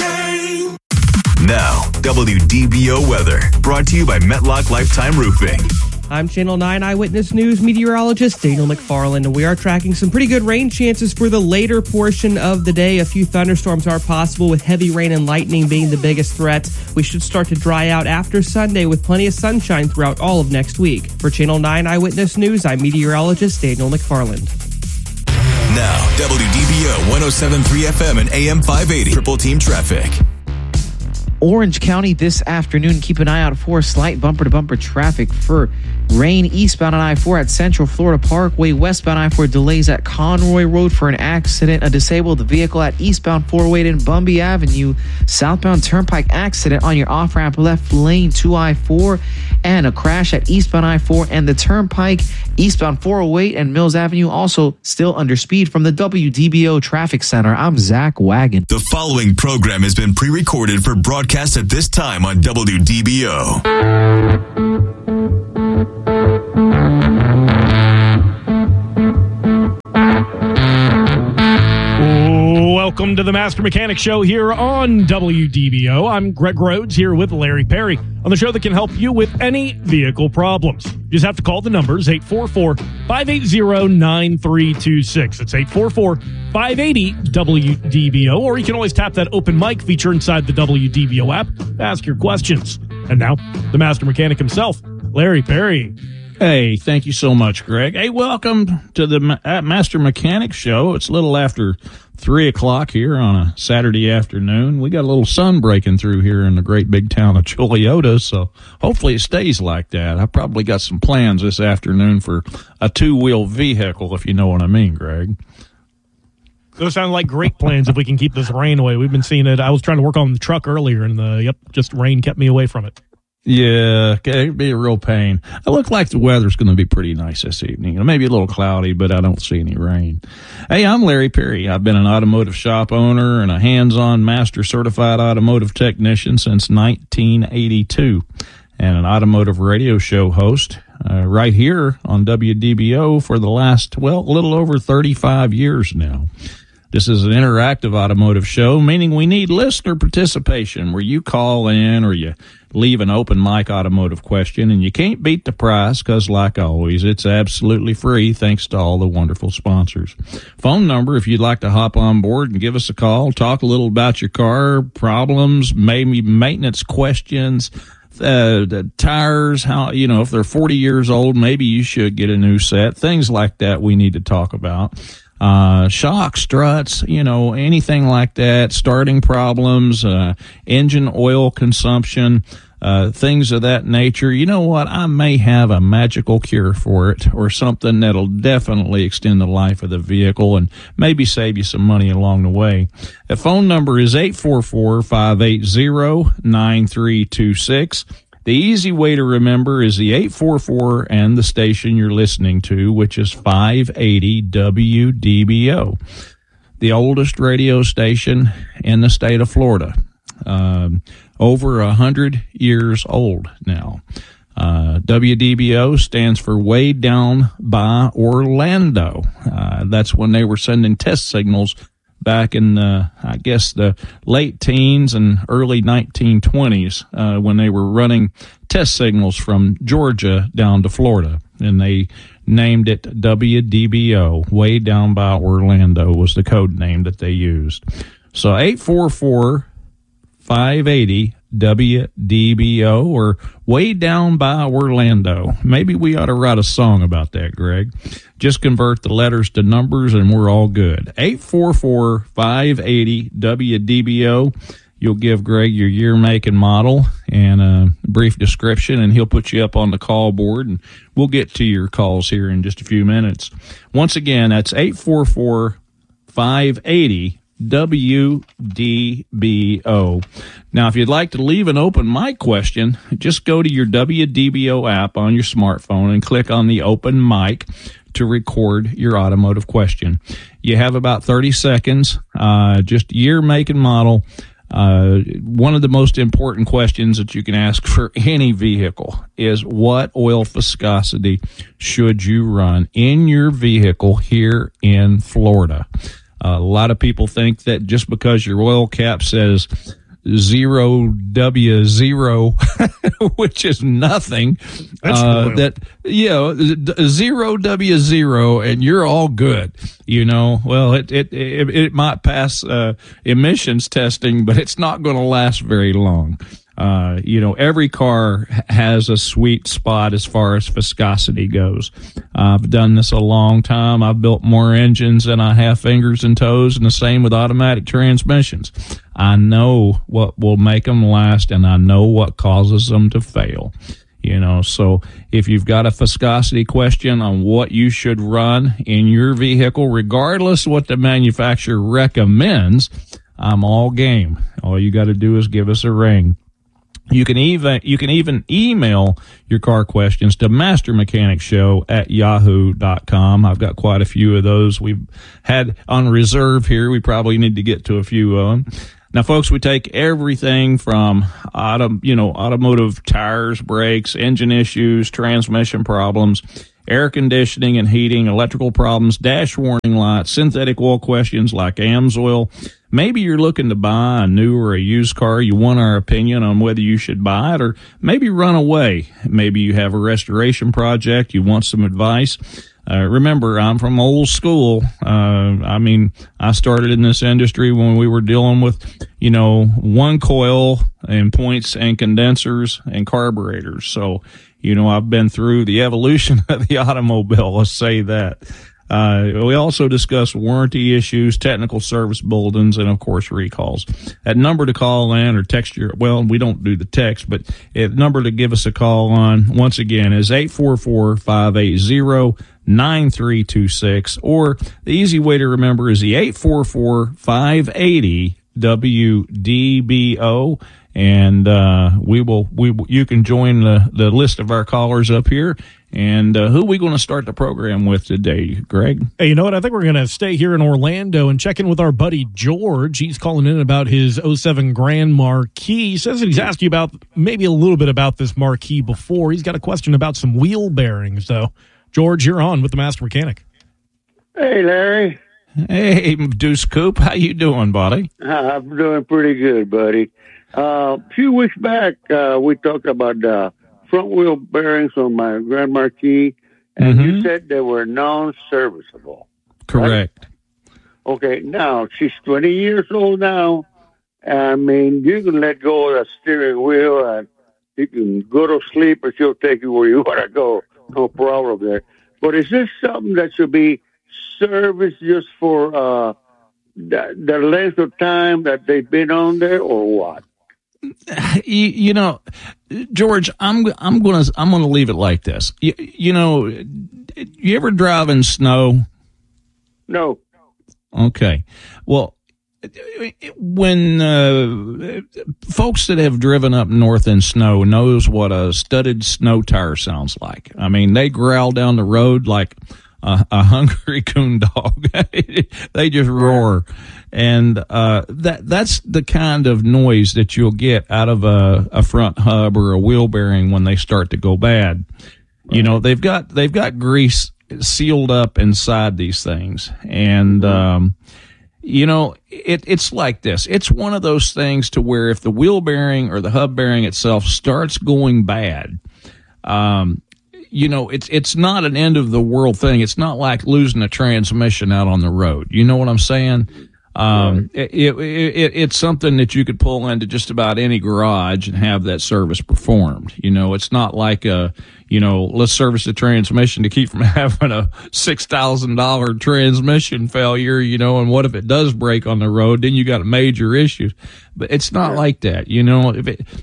Now, W D B O weather, brought to you by Metlock Lifetime Roofing. I'm Channel nine Eyewitness News meteorologist Daniel McFarland, and we are tracking some pretty good rain chances for the later portion of the day. A few thunderstorms are possible, with heavy rain and lightning being the biggest threats. We should start to dry out after Sunday with plenty of sunshine throughout all of next week. For Channel nine Eyewitness News, I'm meteorologist Daniel McFarland. Now, W D B O one oh seven point three F M and A M five eighty. Triple Team Traffic. Orange County this afternoon. Keep an eye out for slight bumper-to-bumper traffic for rain eastbound on I four at Central Florida Parkway. Westbound I four delays at Conroy Road for an accident. A disabled vehicle at eastbound four oh eight in Bumby Avenue. Southbound Turnpike accident on your off-ramp left lane to I four. And a crash at eastbound I four and the Turnpike. Eastbound four oh eight and Mills Avenue also still under speed from the W D B O Traffic Center. I'm Zach Wagon. The following program has been pre-recorded for broadcast at this time on W D B O. Welcome to the Master Mechanic Show here on W D B O. I'm Greg Rhodes here with Larry Perry on the show that can help you with any vehicle problems. You just have to call the numbers eight four four, five eight zero, nine three two six. It's eight four four, five eight zero, W D B O. Or you can always tap that open mic feature inside the W D B O app to ask your questions. And now, the Master Mechanic himself, Larry Perry. Hey, thank you so much, Greg. Hey, welcome to the Master Mechanic Show. It's a little after three o'clock here on a Saturday afternoon. We got a little sun breaking through here in the great big town of Choliota, so hopefully it stays like that. I probably got some plans this afternoon for a two-wheel vehicle, if you know what I mean, Greg. Those sound like great plans if we can keep this rain away. We've been seeing it. I was trying to work on the truck earlier, and the yep, just rain kept me away from it. Yeah, it'd be a real pain. I look like the weather's going to be pretty nice this evening. It may be a little cloudy, but I don't see any rain. Hey, I'm Larry Perry. I've been an automotive shop owner and a hands-on master certified automotive technician since nineteen eighty-two and an automotive radio show host uh, right here on W D B O for the last, well, a little over thirty-five years now. This is an interactive automotive show, meaning we need listener participation where you call in or you leave an open mic automotive question, and you can't beat the price because, like always, it's absolutely free thanks to all the wonderful sponsors. Phone number if you'd like to hop on board and give us a call, talk a little about your car problems, maybe maintenance questions, uh, the tires, how, you know, if they're forty years old, maybe you should get a new set, things like that we need to talk about. Uh, shock, struts, you know, anything like that, starting problems, uh, engine oil consumption, uh, things of that nature. You know what? I may have a magical cure for it or something that'll definitely extend the life of the vehicle and maybe save you some money along the way. The phone number is eight four four, five eight zero, nine three two six. The easy way to remember is the eight four four and the station you're listening to, which is five eighty W D B O, the oldest radio station in the state of Florida, um, over a hundred years old now. Uh, W D B O stands for Way Down by Orlando. Uh, that's when they were sending test signals back in, uh, I guess, the late teens and early nineteen twenties, uh, when they were running test signals from Georgia down to Florida. And they named it W D B O. Way Down by Orlando was the code name that they used. So eight four four, five eight zero W D B O or Way Down by Orlando. Maybe we ought to write a song about that, Greg. Just convert the letters to numbers and we're all good. eight four four, five eight zero W D B O. You'll give Greg your year, make, and model and a brief description, and he'll put you up on the call board, and we'll get to your calls here in just a few minutes. Once again, that's eight four four, five eight zero W D B O. Now, if you'd like to leave an open mic question, just go to your W D B O app on your smartphone and click on the open mic to record your automotive question. You have about thirty seconds, uh, just year, make, and model. Uh, one of the most important questions that you can ask for any vehicle is what oil viscosity should you run in your vehicle here in Florida? Uh, a lot of people think that just because your oil cap says zero W zero, which is nothing, uh, that, you know, zero W zero and you're all good, you know, well, it, it, it, it might pass, uh, emissions testing, but it's not going to last very long. Uh, you know, every car has a sweet spot as far as viscosity goes. I've done this a long time. I've built more engines than I have fingers and toes, and the same with automatic transmissions. I know what will make them last, and I know what causes them to fail. You know, so if you've got a viscosity question on what you should run in your vehicle, regardless of what the manufacturer recommends, I'm all game. All you got to do is give us a ring. You can even you can even email your car questions to master mechanic show at yahoo dot com. I've got quite a few of those we've had on reserve here. We probably need to get to a few of them. Now, folks, we take everything from auto, you know, automotive tires, brakes, engine issues, transmission problems, air conditioning and heating, electrical problems, dash warning lights, synthetic oil questions like AMSOIL. Maybe you're looking to buy a new or a used car. You want our opinion on whether you should buy it or maybe run away. Maybe you have a restoration project. You want some advice. Uh, remember, I'm from old school. Uh, I mean, I started in this industry when we were dealing with, you know, one coil and points and condensers and carburetors. So, you know, I've been through the evolution of the automobile. Let's say that. Uh, we also discuss warranty issues, technical service bulletins, and, of course, recalls. That number to call in or text your, well, we don't do the text, but the number to give us a call on, once again, is eight four four, five eight zero, nine three two six, or the easy way to remember is the eight four four, five eight zero, W D B O. And uh, we will, we you can join the, the list of our callers up here. And uh, who are we going to start the program with today, Greg? Hey, you know what? I think we're going to stay here in Orlando and check in with our buddy George. He's calling in about his oh seven Grand Marquis. He says that he's asked you about maybe a little bit about this Marquis before. He's got a question about some wheel bearings, though. George, you're on with the Master Mechanic. Hey, Larry. Hey, Deuce Coop. How you doing, buddy? I'm doing pretty good, buddy. Uh, a few weeks back, uh, we talked about uh, front wheel bearings on my Grand Marquis, and mm-hmm. you said they were non-serviceable. Correct. Right? Okay, now, she's twenty years old now. I mean, you can let go of the steering wheel, and you can go to sleep, and she'll take you where you want to go. No problem there. But is this something that should be serviced just for uh, the, the length of time that they've been on there, or what? You, you know, George, I'm I'm gonna I'm gonna leave it like this. You, you know, you ever drive in snow? No. Okay. Well, when uh, folks that have driven up north in snow knows what a studded snow tire sounds like. I mean, they growl down the road like a, a hungry coon dog. They just roar. And uh, that that's the kind of noise that you'll get out of a, a front hub or a wheel bearing when they start to go bad. Right. You know, they've got they've got grease sealed up inside these things, and um, you know, it it's like this. It's one of those things to where if the wheel bearing or the hub bearing itself starts going bad, um, you know, it's it's not an end of the world thing. It's not like losing a transmission out on the road. You know what I'm saying? Um, right. it, it, it, it's something that you could pull into just about any garage and have that service performed. You know, it's not like a, you know, let's service the transmission to keep from having a six thousand dollars transmission failure, you know, and what if it does break on the road? Then you got major issues. But it's not yeah. like that, you know. If it,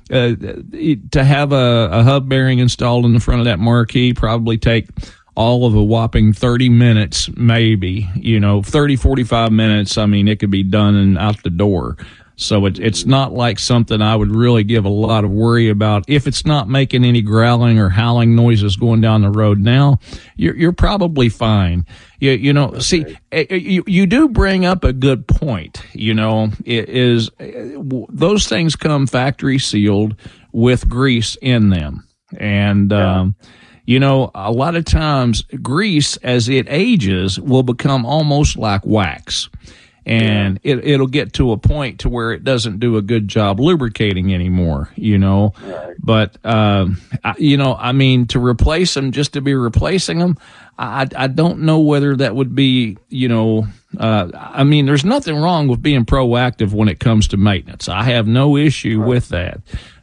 uh, to have a, a hub bearing installed in the front of that Marquis probably take all of a whopping thirty minutes, maybe, you know, thirty, forty-five minutes. I mean, it could be done and out the door. So it, it's not like something I would really give a lot of worry about. If it's not making any growling or howling noises going down the road now, you're, you're probably fine. You, you know, okay. see, you, you do bring up a good point. You know, it is those things come factory sealed with grease in them. And, yeah. um, you know, a lot of times grease, as it ages, will become almost like wax. And yeah. it, it'll get to a point to where it doesn't do a good job lubricating anymore, you know. Right. But, um, I, you know, I mean, to replace them just to be replacing them, I, I don't know whether that would be, you know, uh, I mean, there's nothing wrong with being proactive when it comes to maintenance. I have no issue right. with that.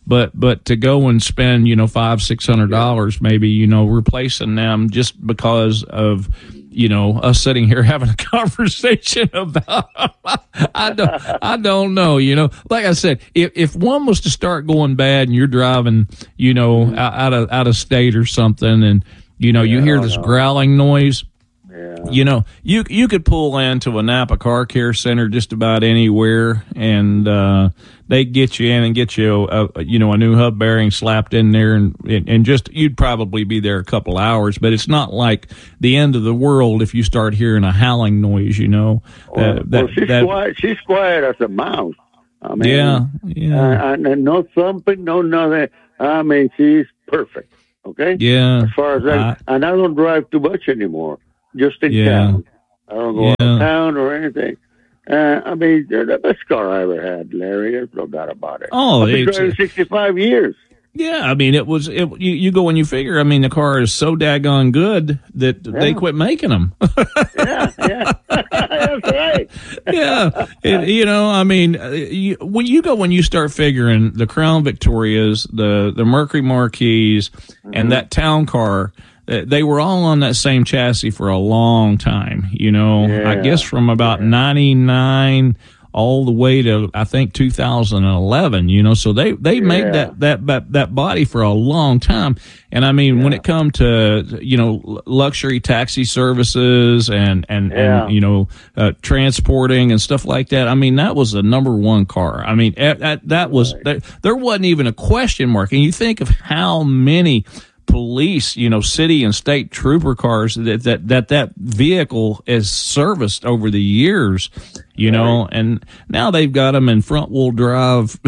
but but to go and spend, you know, five, six hundred dollars maybe, you know, replacing them just because of, you know, us sitting here having a conversation about, I don't, I don't know, you know, like I said, if, if one was to start going bad and you're driving, you know, out of, out of state or something, and, you know, you hear this growling noise, you know, you, you could pull into a Napa Car Care Center just about anywhere, and, uh, they get you in and get you a, a you know a new hub bearing slapped in there, and and just you'd probably be there a couple hours. But it's not like the end of the world if you start hearing a howling noise. You know, well, uh, that, well, she's that, quiet. She's quiet as a mouse. I mean, yeah, yeah, uh, and no thumping, no nothing. I mean, she's perfect. Okay. Yeah. As far as that, I, and I don't drive too much anymore. Just in yeah. town. I don't go yeah. out of town or anything. Uh, I mean, they're the best car I ever had, Larry. There's no doubt about it. Oh, I've been it's, driving sixty-five years. Yeah, I mean, it was. It, you, you go and you figure. I mean, the car is so daggone good that Yeah. they quit making them. yeah, yeah, that's right. yeah, it, you know, I mean, uh, you, when you go when you start figuring the Crown Victorias, the the Mercury Marquis, Mm-hmm. and that town car. They were all on that same chassis for a long time, you know, Yeah. I guess from about ninety-nine all the way to, I think, two thousand eleven, you know, so they, they Yeah. made that, that, that, that body for a long time. And I mean, when it come to, you know, luxury taxi services and, and, Yeah. and, you know, uh, transporting and stuff like that, I mean, that was the number one car. I mean, that, that was, there, there wasn't even a question mark. And you think of how many police, you know, city and state trooper cars that that that, that vehicle is serviced over the years, you know, and now they've got them in front wheel drive.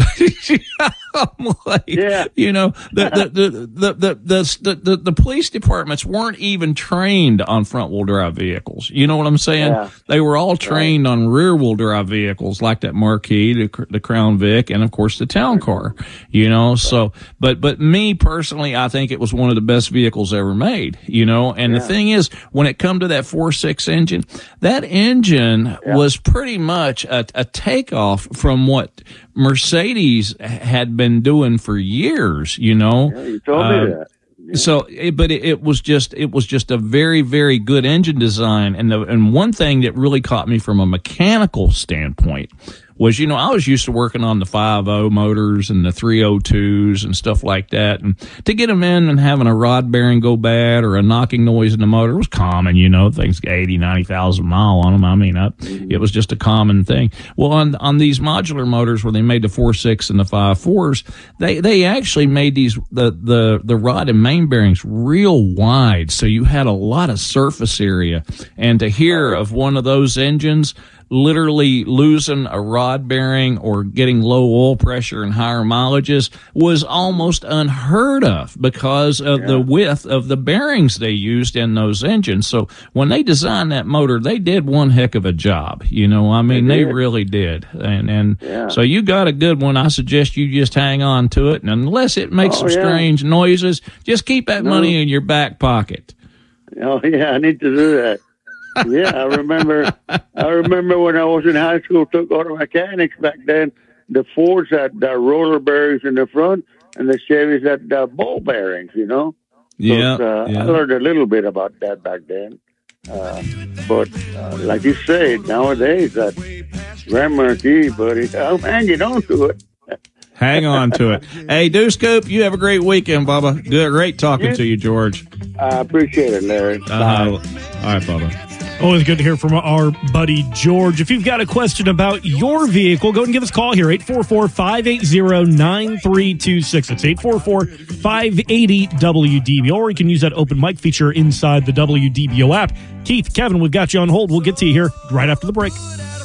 I'm like, yeah. you know, the the the the the, the, the, the police departments weren't even trained on front wheel drive vehicles. You know what I'm saying? Yeah. They were all trained on rear wheel drive vehicles like that Marquis, the, the Crown Vic, and of course the town car, you know, so, but, but me personally, I think it was one of the best vehicles ever made, you know, and Yeah. the thing is, when it come to that four six engine, that engine Yeah. was pretty much a, a takeoff from what Mercedes had been doing for years, you know. Yeah, you told me Uh, that. So, it, but it, it was just, it was just a very, very good engine design. And the, and one thing that really caught me from a mechanical standpoint was, you know, I was used to working on the five oh motors and the three oh twos and stuff like that. And to get them in and having a rod bearing go bad or a knocking noise in the motor was common, you know, things eighty, ninety thousand mile on them. I mean, I, it was just a common thing. Well, on, on these modular motors where they made the four six and the five fours, they, they actually made these, the, the, the rod and main bearings real wide. So you had a lot of surface area. And to hear of one of those engines literally losing a rod bearing or getting low oil pressure and higher mileages was almost unheard of because of Yeah. the width of the bearings they used in those engines. So when they designed that motor, they did one heck of a job. You know, I mean, They they, did. really did. And, and Yeah. so you got a good one. I suggest you just hang on to it. And unless it makes Oh, some yeah. strange noises, just keep that No. money in your back pocket. Oh yeah, I need to do that. Yeah, I remember. I remember when I was in high school, took auto mechanics back then. The Fords had the roller bearings in the front, and the Chevys had the ball bearings. You know. Yeah, But, uh, yeah. I learned a little bit about that back then. Uh, but uh, like you say, nowadays that Grand Marquis, buddy, I'm hanging on to it. Hang on to it. Hey, Deuce Scoop, you have a great weekend, Bubba. Good, great talking Yeah. to you, George. I appreciate it, Larry. Uh, all right, Bubba. Always good to hear from our buddy George. If you've got a question about your vehicle, go ahead and give us a call here, eight four four, five eight zero, nine three two six. It's eight four four, five eight zero, W D B O, or you can use that open mic feature inside the W D B O app. Keith, Kevin, we've got you on hold. We'll get to you here right after the break.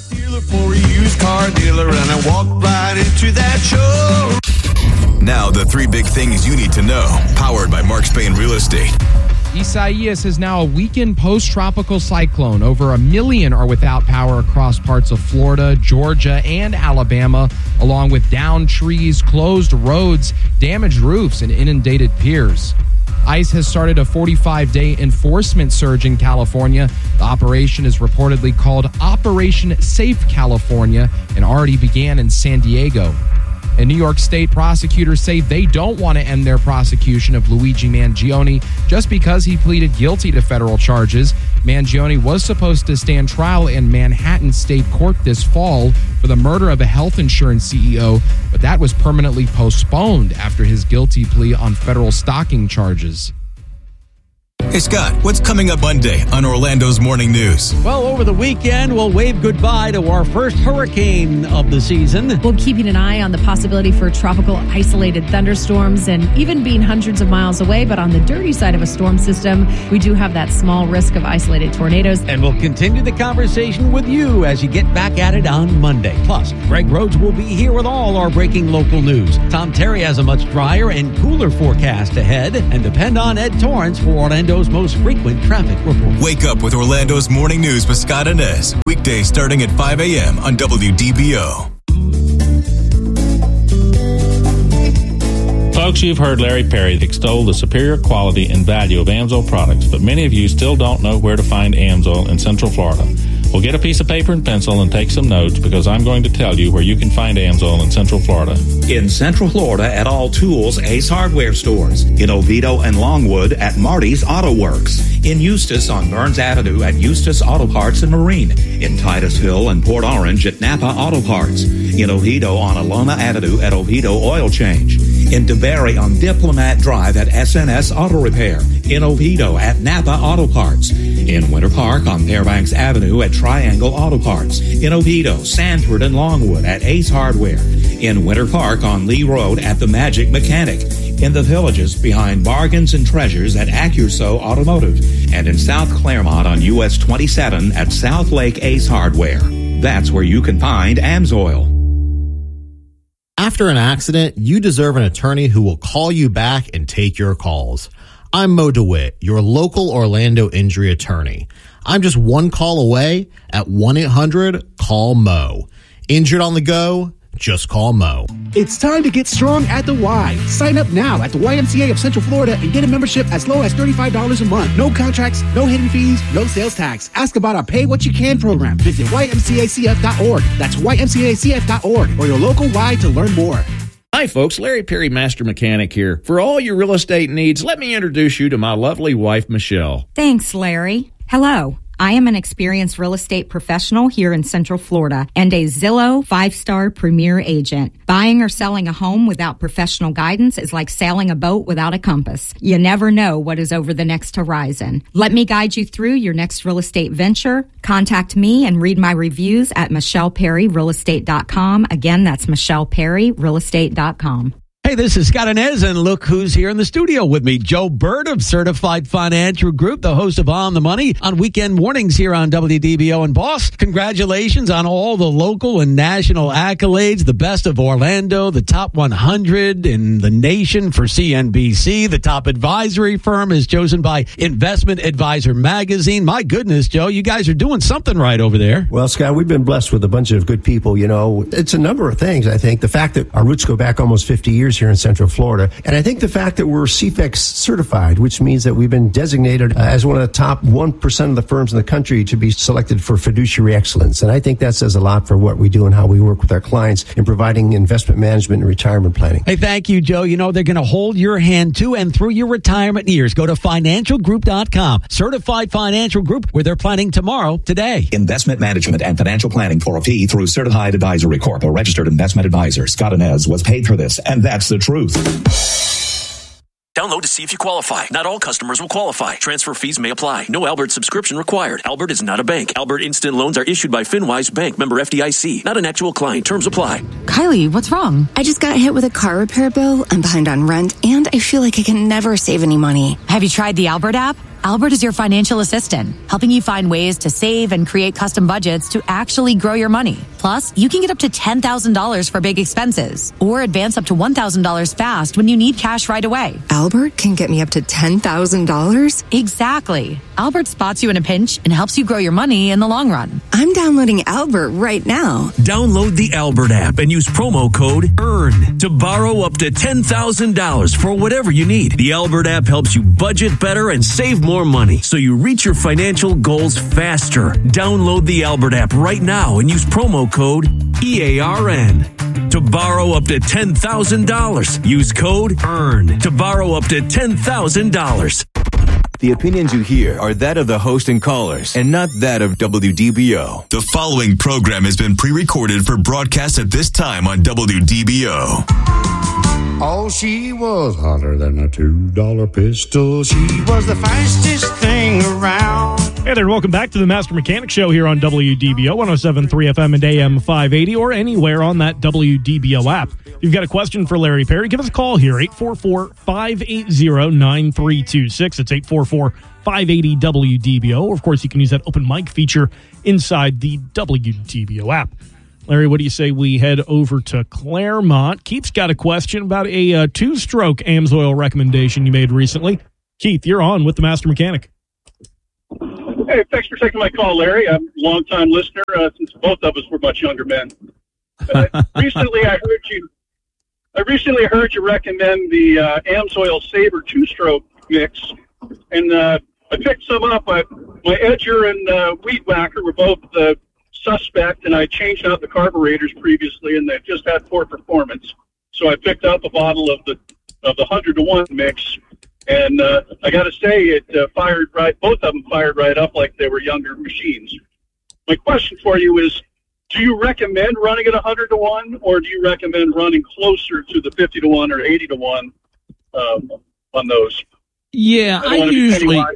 For a used car dealer, and I walked right into that show. Now, the three big things you need to know, powered by Mark Spain Real Estate. Isaias is now a weakened post-tropical cyclone. Over a million are without power across parts of Florida, Georgia, and Alabama, along with downed trees, closed roads, damaged roofs, and inundated piers. ICE has started a forty-five day enforcement surge in California. The operation is reportedly called Operation Safe California and already began in San Diego. And New York State prosecutors say they don't want to end their prosecution of Luigi Mangione just because he pleaded guilty to federal charges. Mangione was supposed to stand trial in Manhattan State Court this fall for the murder of a health insurance C E O, but that was permanently postponed after his guilty plea on federal stalking charges. Hey, Scott, what's coming up Monday on Orlando's Morning News? Well, over the weekend, we'll wave goodbye to our first hurricane of the season. We're keeping an eye on the possibility for tropical isolated thunderstorms and even being hundreds of miles away. But on the dirty side of a storm system, we do have that small risk of isolated tornadoes. And we'll continue the conversation with you as you get back at it on Monday. Plus, Greg Rhodes will be here with all our breaking local news. Tom Terry has a much drier and cooler forecast ahead. And depend on Ed Torrance for Orlando's most frequent traffic report. Wake up with Orlando's Morning News with Scott Inez. Weekdays starting at five a.m. on W D B O. Folks, you've heard Larry Perry extol the superior quality and value of AMSOIL products, but many of you still don't know where to find AMSOIL in Central Florida. Well, get a piece of paper and pencil and take some notes, because I'm going to tell you where you can find AMSOIL in Central Florida. In Central Florida at all Tools Ace Hardware stores. In Oviedo and Longwood at Marty's Auto Works. In Eustis on Burns Avenue at Eustis Auto Parts and Marine. In Titusville and Port Orange at Napa Auto Parts. In Oviedo on Alona Avenue at Oviedo Oil Change. In DeBerry on Diplomat Drive at S N S Auto Repair. In Oviedo at Napa Auto Parts. In Winter Park on Fairbanks Avenue at Triangle Auto Parts. In Oviedo, Sanford, and Longwood at Ace Hardware. In Winter Park on Lee Road at The Magic Mechanic. In the Villages behind Bargains and Treasures at Accuso Automotive. And in South Claremont on U S twenty-seven at South Lake Ace Hardware. That's where you can find AMSOIL. After an accident, you deserve an attorney who will call you back and take your calls. I'm Mo DeWitt, your local Orlando injury attorney. I'm just one call away at one eight hundred call Mo. Injured on the go? Just call Mo. It's time to get strong at the Y. Sign up now at the Y M C A of Central Florida and get a membership as low as thirty-five dollars a month. No contracts, no hidden fees, no sales tax. Ask about our Pay What You Can program. Visit Y M C A C F dot org. That's Y M C A C F dot org or your local Y to learn more. Hi, folks. Larry Perry, Master Mechanic here. For all your real estate needs, let me introduce you to my lovely wife, Michelle. Thanks, Larry. Hello. I am an experienced real estate professional here in Central Florida and a Zillow five-star premier agent. Buying or selling a home without professional guidance is like sailing a boat without a compass. You never know what is over the next horizon. Let me guide you through your next real estate venture. Contact me and read my reviews at michelle perry real estate dot com. Again, that's michelle perry real estate dot com. Hey, this is Scott Inez, and look who's here in the studio with me. Joe Bird of Certified Financial Group, the host of On the Money on weekend mornings here on W D B O. And boss, congratulations on all the local and national accolades. The best of Orlando, the top one hundred in the nation for C N B C. The top advisory firm is chosen by Investment Advisor Magazine. My goodness, Joe, you guys are doing something right over there. Well, Scott, we've been blessed with a bunch of good people. You know, it's a number of things, I think. The fact that our roots go back almost fifty years here in Central Florida. And I think the fact that we're C F E X certified, which means that we've been designated uh, as one of the top one percent of the firms in the country to be selected for fiduciary excellence. And I think that says a lot for what we do and how we work with our clients in providing investment management and retirement planning. Hey, thank you, Joe. You know, they're going to hold your hand to and through your retirement years. Go to financial group dot com. Certified Financial Group, where they're planning tomorrow, today. Investment management and financial planning for a fee through Certified Advisory Corp, a registered investment advisor. Scott Inez was paid for this, and that's the truth. Download to see if you qualify. Not all customers will qualify. Transfer fees may apply. No Albert subscription required. Albert is not a bank. Albert Instant Loans are issued by FinWise Bank, member F D I C. Not an actual client. Terms apply. Kylie, what's wrong? I just got hit with a car repair bill. I'm behind on rent, and I feel like I can never save any money. Have you tried the Albert app? Albert is your financial assistant, helping you find ways to save and create custom budgets to actually grow your money. Plus, you can get up to ten thousand dollars for big expenses or advance up to one thousand dollars fast when you need cash right away. Albert can get me up to ten thousand dollars? Exactly. Albert spots you in a pinch and helps you grow your money in the long run. I'm downloading Albert right now. Download the Albert app and use promo code EARN to borrow up to ten thousand dollars for whatever you need. The Albert app helps you budget better and save more money so you reach your financial goals faster. Download the Albert app right now and use promo code E A R N. to borrow up to ten thousand dollars. Use code EARN to borrow up to ten thousand dollars. The opinions you hear are that of the host and callers and not that of W D B O. The following program has been pre-recorded for broadcast at this time on W D B O. Oh, she was hotter than a two dollar pistol. She was the fastest thing around. Hey there, welcome back to the Master Mechanic Show here on W D B O, one oh seven point three F M and A M five eighty, or anywhere on that W D B O app. If you've got a question for Larry Perry, give us a call here, eight four four, five eight zero, nine three two six. It's eight four four, five eight zero, W D B O. Or, of course, you can use that open mic feature inside the W D B O app. Larry, what do you say we head over to Claremont? Keith's got a question about a uh, two-stroke AMSOIL recommendation you made recently. Keith, you're on with the Master Mechanic. Hey, thanks for taking my call, Larry. I'm a long-time listener uh, since both of us were much younger men. Uh, recently, I heard you. I recently heard you recommend the uh, AMSOIL Sabre two-stroke mix, and uh, I picked some up. I, my Edger and uh, Weed Whacker were both uh, suspect, and I changed out the carburetors previously, and they just had poor performance. So I picked up a bottle of the of the hundred to one mix. And uh, I got to say, it uh, fired right. Both of them fired right up like they were younger machines. My question for you is: do you recommend running at a hundred to one, or do you recommend running closer to the fifty to one or eighty to one um, on those? Yeah, I, I usually.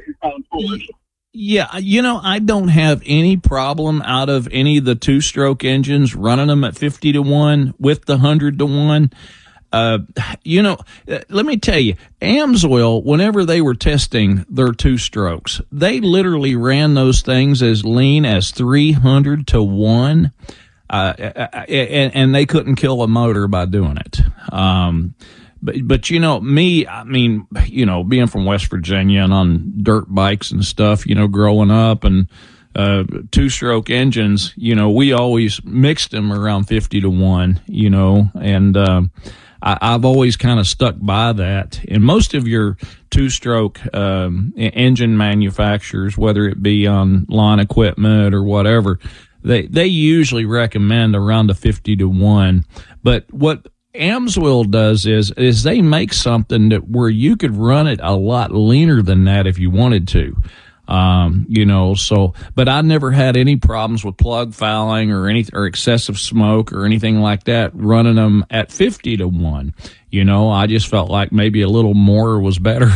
Yeah, you know, I don't have any problem out of any of the two-stroke engines running them at fifty to one with the one hundred to one. Uh, you know, let me tell you, AMSOIL, whenever they were testing their two strokes, they literally ran those things as lean as three hundred to one, uh, and, and they couldn't kill a motor by doing it. Um, but, but, you know, me, I mean, you know, being from West Virginia and on dirt bikes and stuff, you know, growing up and, uh, two-stroke engines, you know, we always mixed them around fifty to one, you know, and, um, I, I've always kind of stuck by that. And most of your two-stroke um, engine manufacturers, whether it be on lawn equipment or whatever, they they usually recommend around a fifty to one. But what AMSOIL does is is they make something that where you could run it a lot leaner than that if you wanted to. Um, you know, so, but I never had any problems with plug fouling or any, or excessive smoke or anything like that running them at fifty to one. You know, I just felt like maybe a little more was better.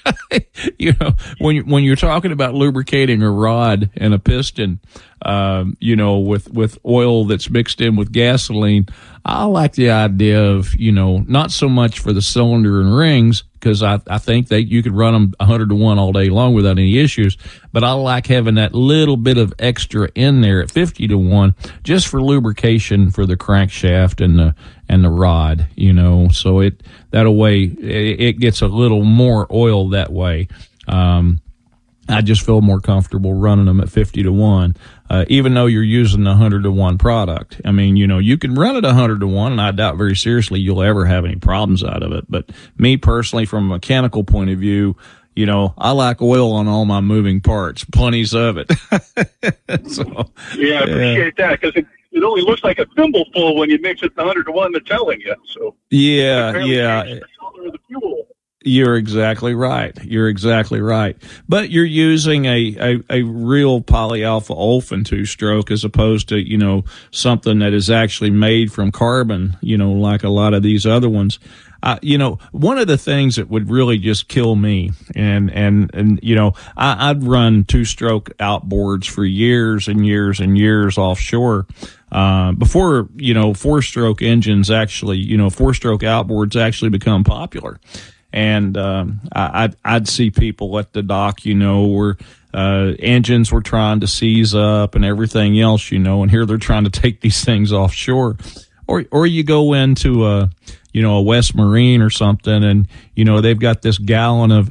You know, when you, when you're talking about lubricating a rod and a piston, um, you know, with, with oil that's mixed in with gasoline, I like the idea of, you know, not so much for the cylinder and rings, because I, I think that you could run them one hundred to one all day long without any issues. But I like having that little bit of extra in there at fifty to one just for lubrication for the crankshaft and the and the rod, you know. So it that way it, it gets a little more oil that way. Um, I just feel more comfortable running them at fifty to one, uh, even though you're using the one hundred to one product. I mean, you know, you can run it one hundred to one, and I doubt very seriously you'll ever have any problems out of it. But me personally, from a mechanical point of view, you know, I like oil on all my moving parts, plenties of it. So, yeah, I appreciate yeah. that, because it, it only looks like a thimbleful when you mix it one hundred to one, they're telling you. So yeah, yeah. The color of the fuel. You're exactly right. You're exactly right. But you're using a, a, a real polyalpha olefin two-stroke as opposed to, you know, something that is actually made from carbon, you know, like a lot of these other ones. Uh, you know, one of the things that would really just kill me, and, and, and you know, I, I'd run two-stroke outboards for years and years and years offshore. Uh, before, you know, four-stroke engines actually, you know, four-stroke outboards actually become popular. And um, I, I'd, I'd see people at the dock, you know, where uh, engines were trying to seize up and everything else, you know, and here they're trying to take these things offshore. Or or you go into a, you know, a West Marine or something, and, you know, they've got this gallon of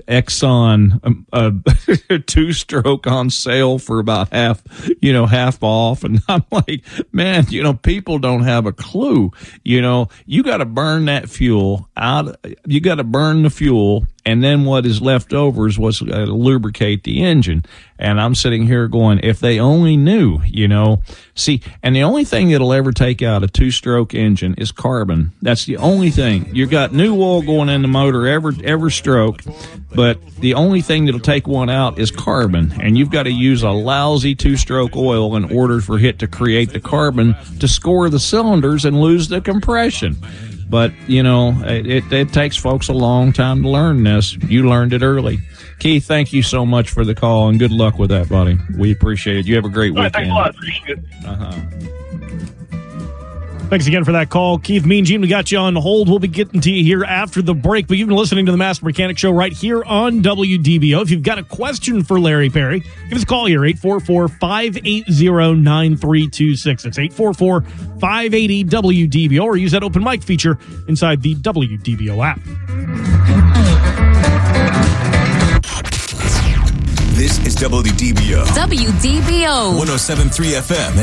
Exxon um, uh, two-stroke on sale for about half, you know, half off. And I'm like, man, you know, people don't have a clue. You know, you got to burn that fuel out. You got to burn the fuel and then what is left over is what's going to lubricate the engine. And I'm sitting here going, if they only knew, you know, see, and the only thing that'll ever take out a two-stroke engine is carbon. That's the only thing. You've got new oil going in the motor every, every stroke, but the only thing that'll take one out is carbon. And you've got to use a lousy two-stroke oil in order for it to create the carbon to score the cylinders and lose the compression. But, you know, it, it takes folks a long time to learn this. You learned it early. Keith, thank you so much for the call, and good luck with that, buddy. We appreciate it. You have a great All right, weekend. thanks a lot. Appreciate it. Uh-huh. Thanks again for that call. Keith, Mean Gene, we got you on hold. We'll be getting to you here after the break, but you've been listening to the Master Mechanic Show right here on W D B O. If you've got a question for Larry Perry, give us a call here, eight four four, five eight zero, nine three two six. It's eight four four, five eight zero, W D B O, or use that open mic feature inside the W D B O app. This is W D B O. W D B O. one oh seven point three F M and